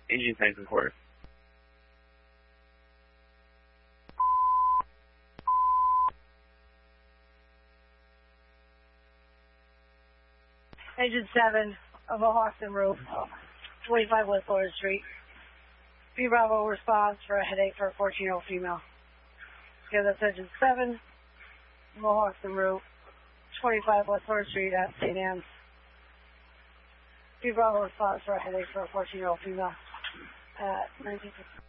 Agent Tyson Court. Agent 7 of Austin Roof, 25 West Florida Street. B Bravo response for a headache for a 14-year-old female. Okay, that's Agent 7 of Austin Roof, 25 West Florida Street at St. Anne's. B Bravo response for a headache for a 14-year-old female at 1950.